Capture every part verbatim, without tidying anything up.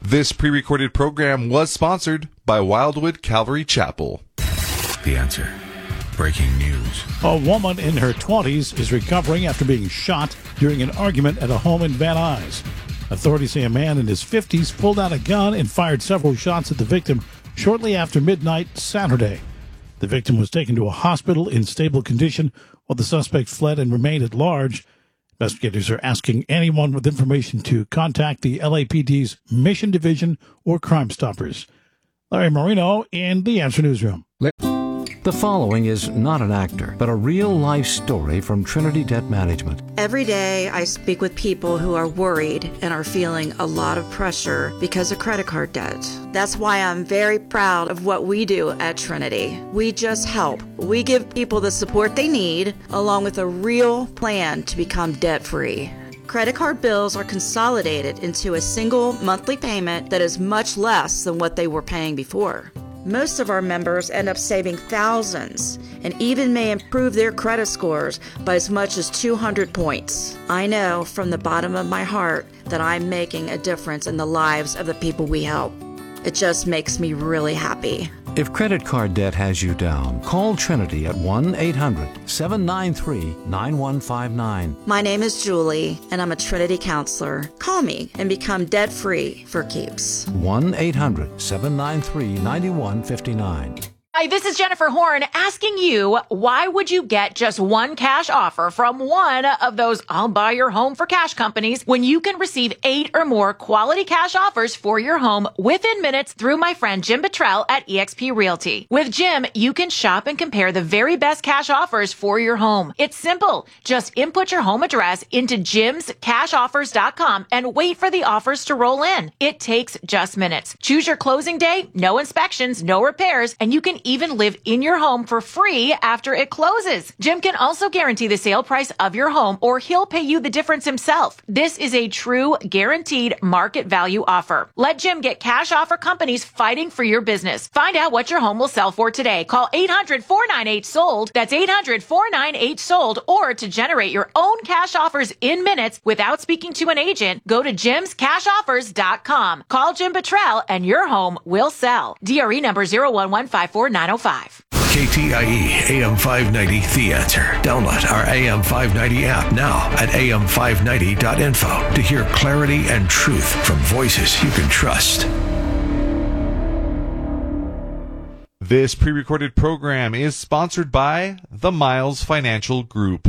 This pre-recorded program was sponsored by Wildwood Calvary Chapel. The Answer. Breaking news. A woman in her twenties is recovering after being shot during an argument at a home in Van Nuys. Authorities say a man in his fifties pulled out a gun and fired several shots at the victim shortly after midnight Saturday. The victim was taken to a hospital in stable condition while the suspect fled and remained at large. Investigators are asking anyone with information to contact the L A P D's Mission Division or Crime Stoppers. Larry Marino in the Answer Newsroom. The following is not an actor, but a real-life story from Trinity Debt Management. Every day I speak with people who are worried and are feeling a lot of pressure because of credit card debt. That's why I'm very proud of what we do at Trinity. We just help. We give people the support they need, along with a real plan to become debt-free. Credit card bills are consolidated into a single monthly payment that is much less than what they were paying before. Most of our members end up saving thousands and even may improve their credit scores by as much as two hundred points. I know from the bottom of my heart that I'm making a difference in the lives of the people we help. It just makes me really happy. If credit card debt has you down, call Trinity at one eight hundred seven nine three nine one five nine. My name is Julie, and I'm a Trinity counselor. Call me and become debt-free for keeps. one eight hundred seven nine three nine one five nine. Hi, this is Jennifer Horn asking you, why would you get just one cash offer from one of those I'll buy your home for cash companies when you can receive eight or more quality cash offers for your home within minutes through my friend Jim Buttrell at eXp Realty? With Jim, you can shop and compare the very best cash offers for your home. It's simple. Just input your home address into jims cash offers dot com and wait for the offers to roll in. It takes just minutes. Choose your closing day, no inspections, no repairs, and you can even live in your home for free after it closes. Jim can also guarantee the sale price of your home, or he'll pay you the difference himself. This is a true guaranteed market value offer. Let Jim get cash offer companies fighting for your business. Find out what your home will sell for today. Call eight hundred four nine eight sold. That's eight hundred four nine eight sold. Or to generate your own cash offers in minutes without speaking to an agent, go to jims cash offers dot com. Call Jim Buttrell and your home will sell. D R E number zero one one five four nine oh five. K T I E A M five ninety, The Answer. Download our A M five ninety app now at A M five ninety dot info to hear clarity and truth from voices you can trust. This pre-recorded program is sponsored by the Miles Financial Group.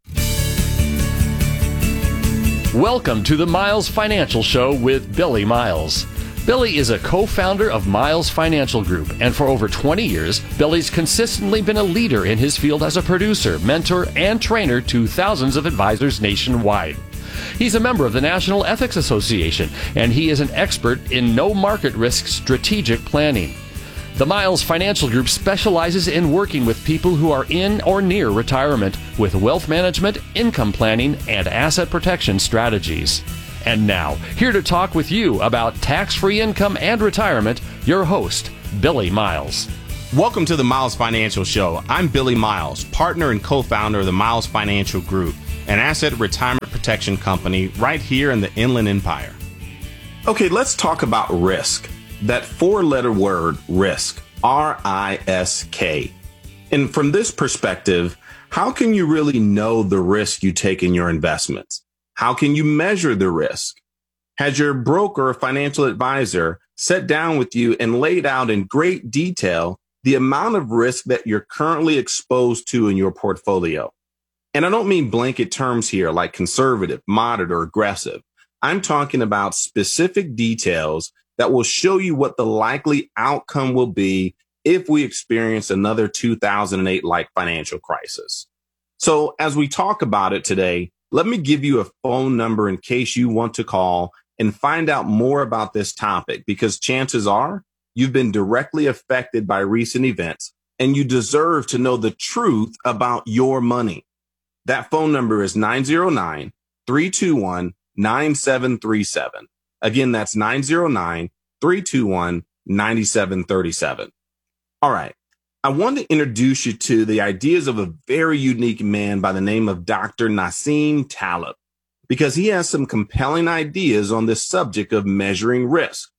Welcome to the Miles Financial Show with Billy Miles. Billy is a co-founder of Miles Financial Group, and for over twenty years, Billy's consistently been a leader in his field as a producer, mentor, and trainer to thousands of advisors nationwide. He's a member of the National Ethics Association, and he is an expert in no market risk strategic planning. The Miles Financial Group specializes in working with people who are in or near retirement with wealth management, income planning, and asset protection strategies. And now, here to talk with you about tax-free income and retirement, your host, Billy Miles. Welcome to the Miles Financial Show. I'm Billy Miles, partner and co-founder of the Miles Financial Group, an asset retirement protection company right here in the Inland Empire. Okay, let's talk about risk. That four-letter word, risk, R I S K. And from this perspective, how can you really know the risk you take in your investments? How can you measure the risk? Has your broker or financial advisor sat down with you and laid out in great detail the amount of risk that you're currently exposed to in your portfolio? And I don't mean blanket terms here like conservative, moderate, or aggressive. I'm talking about specific details that will show you what the likely outcome will be if we experience another two thousand eight-like financial crisis. So as we talk about it today, let me give you a phone number in case you want to call and find out more about this topic, because chances are you've been directly affected by recent events and you deserve to know the truth about your money. That phone number is nine zero nine, three two one, nine seven three seven. Again, that's nine zero nine, three two one, nine seven three seven. All right. I want to introduce you to the ideas of a very unique man by the name of Doctor Nassim Taleb, because he has some compelling ideas on this subject of measuring risk.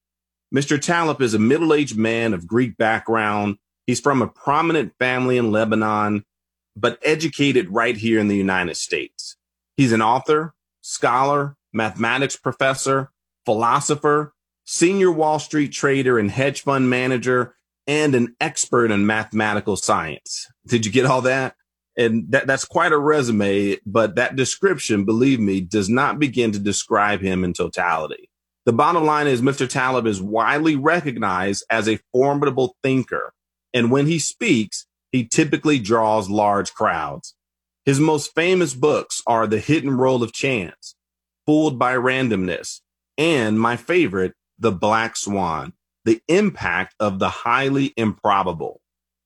Mister Taleb is a middle-aged man of Greek background. He's from a prominent family in Lebanon, but educated right here in the United States. He's an author, scholar, mathematics professor, philosopher, senior Wall Street trader and hedge fund manager, and an expert in mathematical science. Did you get all that? And that, that's quite a resume, but that description, believe me, does not begin to describe him in totality. The bottom line is Mister Taleb is widely recognized as a formidable thinker. And when he speaks, he typically draws large crowds. His most famous books are The Hidden Role of Chance, Fooled by Randomness, and my favorite, The Black Swan, The Impact of the Highly Improbable.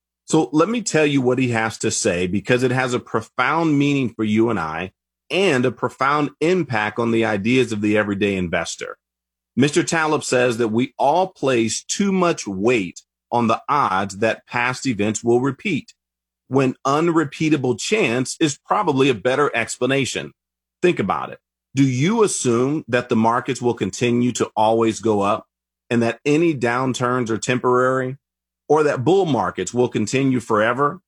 So let me tell you what he has to say, because it has a profound meaning for you and I, and a profound impact on the ideas of the everyday investor. Mister Taleb says that we all place too much weight on the odds that past events will repeat, when unrepeatable chance is probably a better explanation. Think about it. Do you assume that the markets will continue to always go up and that any downturns are temporary, or that bull markets will continue forever?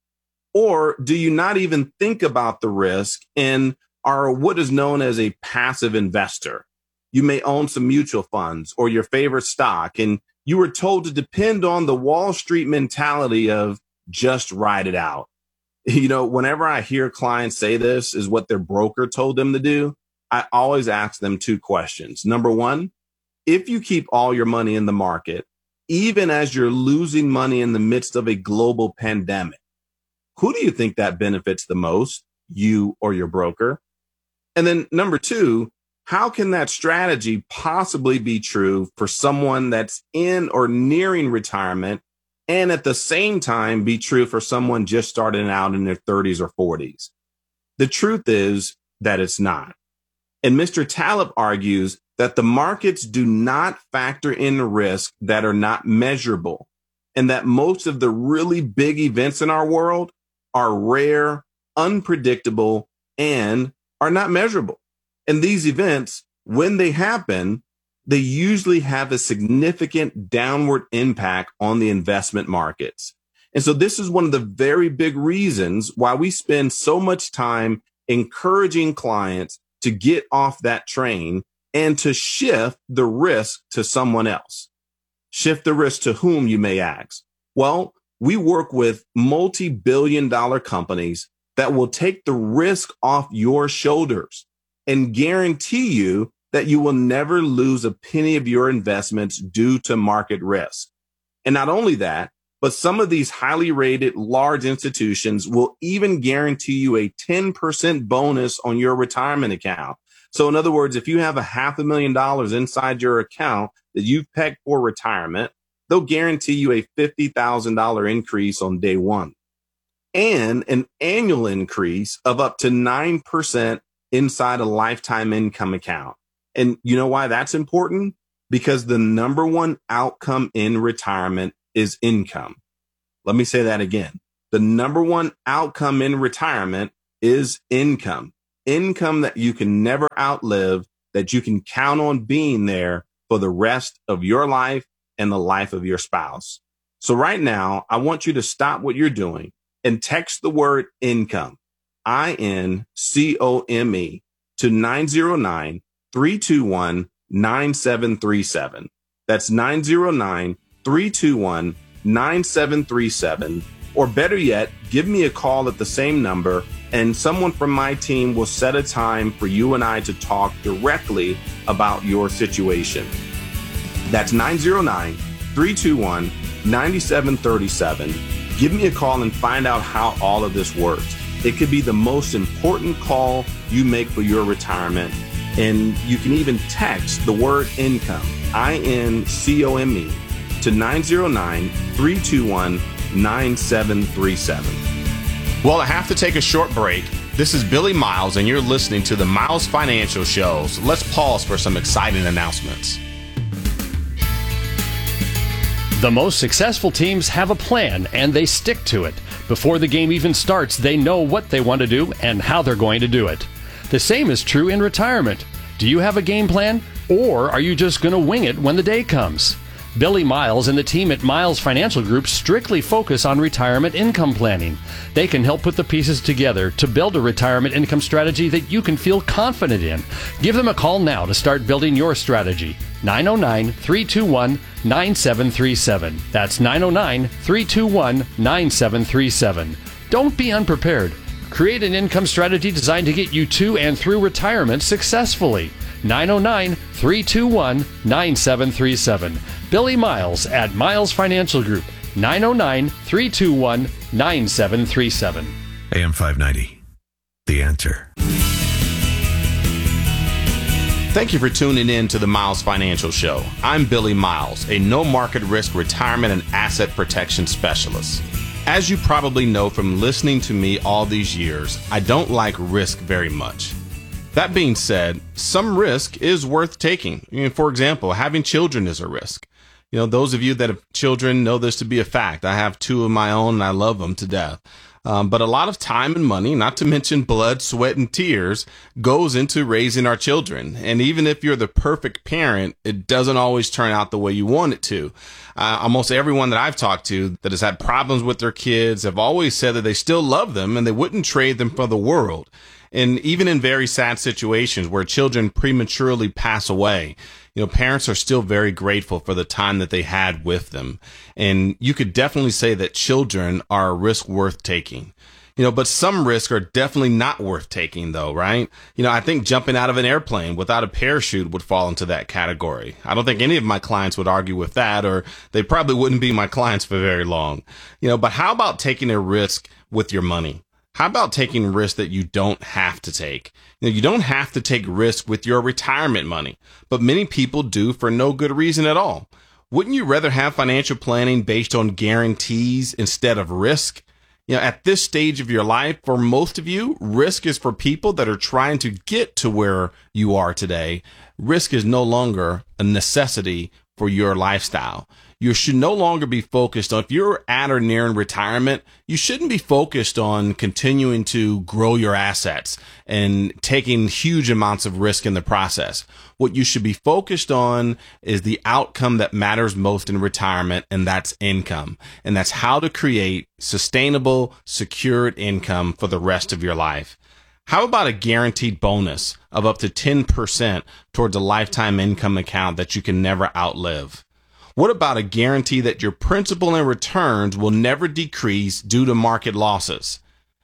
Or do you not even think about the risk and are what is known as a passive investor? You may own some mutual funds or your favorite stock, and you were told to depend on the Wall Street mentality of just ride it out. You know, whenever I hear clients say this is what their broker told them to do, I always ask them two questions. Number one, if you keep all your money in the market, even as you're losing money in the midst of a global pandemic, who do you think that benefits the most, you or your broker? And then number two, how can that strategy possibly be true for someone that's in or nearing retirement, and at the same time be true for someone just starting out in their thirties or forties? The truth is that it's not. And Mister Taleb argues that the markets do not factor in risk that are not measurable, and that most of the really big events in our world are rare, unpredictable, and are not measurable. And these events, when they happen, they usually have a significant downward impact on the investment markets. And so this is one of the very big reasons why we spend so much time encouraging clients to get off that train and to shift the risk to someone else. Shift the risk to whom, you may ask? Well, we work with multi-billion dollar companies that will take the risk off your shoulders and guarantee you that you will never lose a penny of your investments due to market risk. And not only that, but some of these highly rated large institutions will even guarantee you a ten percent bonus on your retirement account. So in other words, if you have a half a million dollars inside your account that you've pegged for retirement, they'll guarantee you a fifty thousand dollars increase on day one, and an annual increase of up to nine percent inside a lifetime income account. And you know why that's important? Because the number one outcome in retirement is income. Let me say that again. The number one outcome in retirement is income. Income that you can never outlive, that you can count on being there for the rest of your life and the life of your spouse. So right now, I want you to stop what you're doing and text the word income, I N C O M E, to nine zero nine, three two one, nine seven three seven. That's nine zero nine, three two one, nine seven three seven. Or better yet, give me a call at the same number, and someone from my team will set a time for you and I to talk directly about your situation. That's nine zero nine, three two one, nine seven three seven. Give me a call and find out how all of this works. It could be the most important call you make for your retirement. And you can even text the word income, I N C O M E, to nine zero nine, three two one, nine seven three seven. Well, I have to take a short break. This is Billy Miles, and you're listening to the Miles Financial Show. So let's pause for some exciting announcements. The most successful teams have a plan, and they stick to it. Before the game even starts, they know what they want to do and how they're going to do it. The same is true in retirement. Do you have a game plan, or are you just going to wing it when the day comes? Billy Miles and the team at Miles Financial Group strictly focus on retirement income planning. They can help put the pieces together to build a retirement income strategy that you can feel confident in. Give them a call now to start building your strategy. nine oh nine, three two one, nine seven three seven. That's nine oh nine, three two one, nine seven three seven. Don't be unprepared. Create an income strategy designed to get you to and through retirement successfully. nine oh nine, three two one, nine seven three seven. Billy Miles at Miles Financial Group. nine oh nine, three two one, nine seven three seven. A M five ninety, The Answer. Thank you for tuning in to the Miles Financial Show. I'm Billy Miles, a no market risk retirement and asset protection specialist. As you probably know from listening to me all these years, I don't like risk very much. That being said, some risk is worth taking. I mean, for example, having children is a risk. You know, those of you that have children know this to be a fact. I have two of my own and I love them to death. Um, but a lot of time and money, not to mention blood, sweat, and tears, goes into raising our children. And even if you're the perfect parent, it doesn't always turn out the way you want it to. Uh, almost everyone that I've talked to that has had problems with their kids have always said that they still love them and they wouldn't trade them for the world. And even in very sad situations where children prematurely pass away, you know, parents are still very grateful for the time that they had with them. And you could definitely say that children are a risk worth taking. You know, but some risks are definitely not worth taking, though, right? You know, I think jumping out of an airplane without a parachute would fall into that category. I don't think any of my clients would argue with that, or they probably wouldn't be my clients for very long. You know, but how about taking a risk with your money? How about taking risks that you don't have to take? You know, you don't have to take risks with your retirement money, but many people do for no good reason at all. Wouldn't you rather have financial planning based on guarantees instead of risk? You know, at this stage of your life, for most of you, risk is for people that are trying to get to where you are today. Risk is no longer a necessity for your lifestyle. You should no longer be focused on, if you're at or near in retirement, you shouldn't be focused on continuing to grow your assets and taking huge amounts of risk in the process. What you should be focused on is the outcome that matters most in retirement, and that's income. And that's how to create sustainable, secured income for the rest of your life. How about a guaranteed bonus of up to ten percent towards a lifetime income account that you can never outlive? What about a guarantee that your principal and returns will never decrease due to market losses?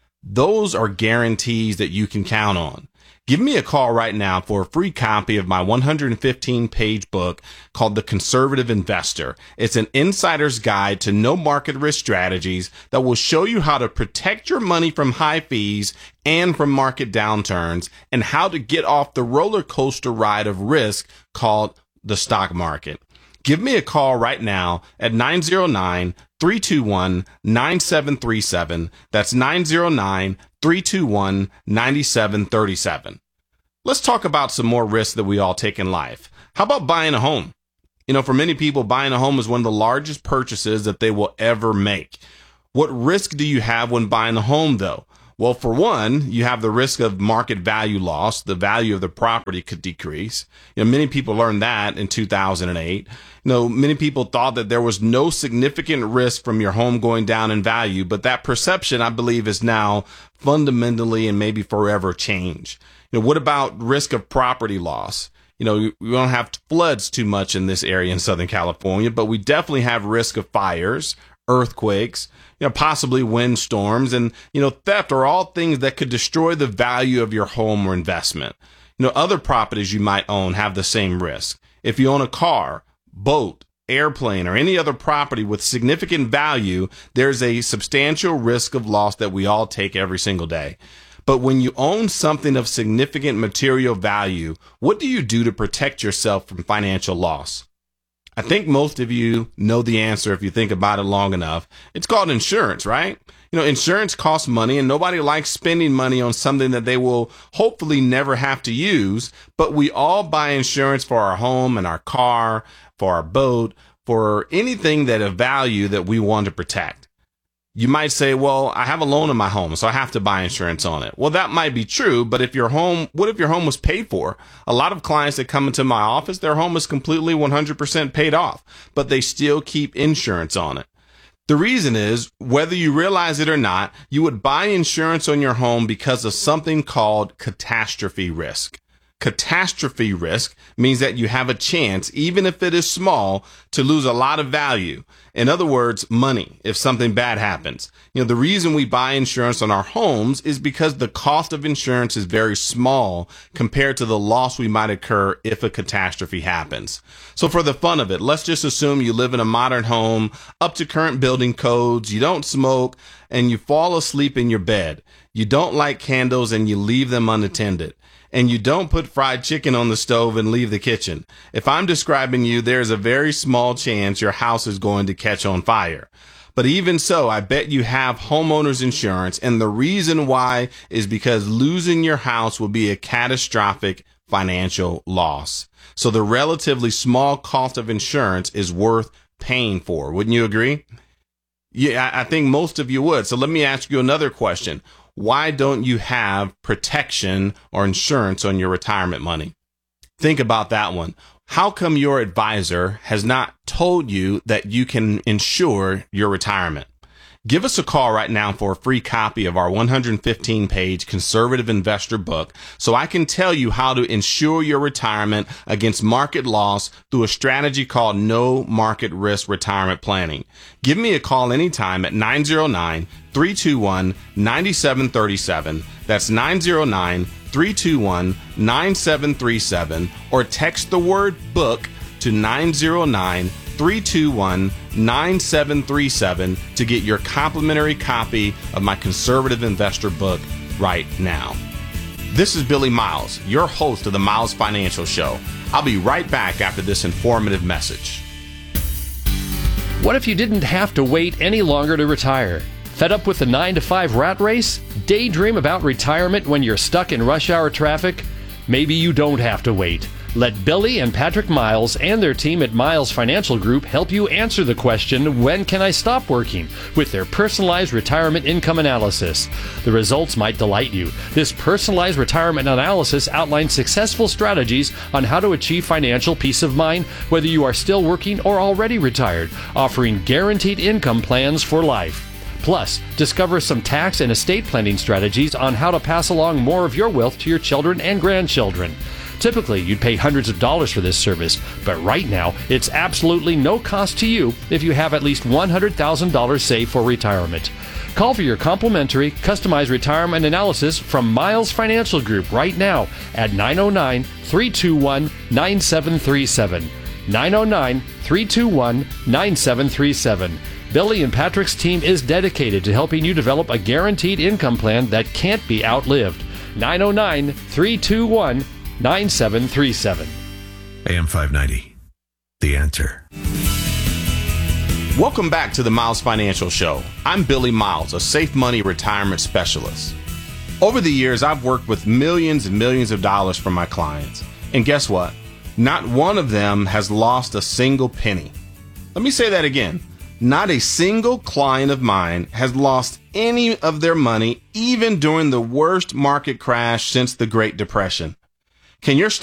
Those are guarantees that you can count on. Give me a call right now for a free copy of my one hundred fifteen page book called The Conservative Investor. It's an insider's guide to no market risk strategies that will show you how to protect your money from high fees and from market downturns, and how to get off the roller coaster ride of risk called the stock market. Give me a call right now at nine oh nine, three two one, nine seven three seven. That's nine oh nine, three two one, nine seven three seven. Let's talk about some more risks that we all take in life. How about buying a home? You know, for many people, buying a home is one of the largest purchases that they will ever make. What risk do you have when buying a home, though? Well, for one, you have the risk of market value loss. The value of the property could decrease. You know, many people learned that in two thousand eight. You know, many people thought that there was no significant risk from your home going down in value, but that perception, I believe, is now fundamentally and maybe forever changed. You know, what about risk of property loss? You know, we don't have floods too much in this area in Southern California, but we definitely have risk of fires, earthquakes, you know, possibly windstorms, and, you know, theft are all things that could destroy the value of your home or investment. You know, other properties you might own have the same risk. If you own a car, boat, airplane, or any other property with significant value, there's a substantial risk of loss that we all take every single day. But when you own something of significant material value, what do you do to protect yourself from financial loss? I think most of you know the answer if you think about it long enough. It's called insurance, right? You know, insurance costs money, and nobody likes spending money on something that they will hopefully never have to use. But we all buy insurance for our home and our car, for our boat, for anything that of value that we want to protect. You might say, well, I have a loan on my home, so I have to buy insurance on it. Well, that might be true, but if your home, what if your home was paid for? A lot of clients that come into my office, their home is completely one hundred percent paid off, but they still keep insurance on it. The reason is, whether you realize it or not, you would buy insurance on your home because of something called catastrophe risk. Catastrophe risk means that you have a chance, even if it is small, to lose a lot of value. In other words, money, if something bad happens. You know, the reason we buy insurance on our homes is because the cost of insurance is very small compared to the loss we might incur if a catastrophe happens. So for the fun of it, let's just assume you live in a modern home, up to current building codes, you don't smoke, and you fall asleep in your bed. You don't light candles and you leave them unattended. And you don't put fried chicken on the stove and leave the kitchen. If I'm describing you, there's a very small chance your house is going to catch on fire. But even so, I bet you have homeowners insurance, and the reason why is because losing your house will be a catastrophic financial loss. So the relatively small cost of insurance is worth paying for. Wouldn't you agree? Yeah, I think most of you would. So let me ask you another question. Why don't you have protection or insurance on your retirement money? Think about that one. How come your advisor has not told you that you can insure your retirement? Give us a call right now for a free copy of our one hundred fifteen page Conservative Investor book so I can tell you how to insure your retirement against market loss through a strategy called No Market Risk Retirement Planning. Give me a call anytime at nine zero nine, three two one, nine seven three seven. That's nine zero nine, three two one, nine seven three seven, or text the word book to nine zero nine, three two one, nine seven three seven to get your complimentary copy of my Conservative Investor book right now. This is Billy Miles, your host of the Miles Financial Show. I'll be right back after this informative message. What if you didn't have to wait any longer to retire? Fed up with the nine to five rat race? Daydream about retirement when you're stuck in rush hour traffic? Maybe you don't have to wait. Let Billy and Patrick Miles and their team at Miles Financial Group help you answer the question, when can I stop working? With their personalized retirement income analysis. The results might delight you. This personalized retirement analysis outlines successful strategies on how to achieve financial peace of mind, whether you are still working or already retired, offering guaranteed income plans for life. Plus, discover some tax and estate planning strategies on how to pass along more of your wealth to your children and grandchildren. Typically, you'd pay hundreds of dollars for this service, but right now, it's absolutely no cost to you if you have at least one hundred thousand dollars saved for retirement. Call for your complimentary, customized retirement analysis from Miles Financial Group right now at nine oh nine, three two one, nine seven three seven. nine oh nine, three two one, nine seven three seven. Billy and Patrick's team is dedicated to helping you develop a guaranteed income plan that can't be outlived. nine oh nine, three two one, nine seven three seven. A M five ninety, The Answer. Welcome back to the Miles Financial Show. I'm Billy Miles, a safe money retirement specialist. Over the years, I've worked with millions and millions of dollars for my clients. And guess what? Not one of them has lost a single penny. Let me say that again. Not a single client of mine has lost any of their money, even during the worst market crash since the Great Depression. Can your